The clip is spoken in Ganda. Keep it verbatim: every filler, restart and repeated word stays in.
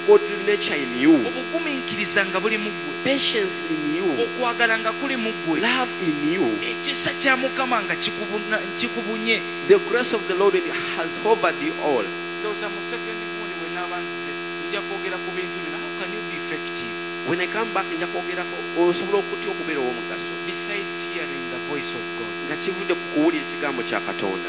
godly nature in you, obugumiikiriza nga buli mu ggwe, patience in you, okwagala nga kuli mu ggwe, love in you, ekisa kya Mukama nga kikubuna- kikubunye. the grace of the Lord has covered you all. Ndowooza mu sekendi gundi bwe naaba nzize nja kwogera ku bintu bino. How can you be effective When I come back nja kwogerako osobola okutya okubeera ow'omugaso besides hearing the voice of God? nga kivudde ku kuwulira ekigambo kya Katonda.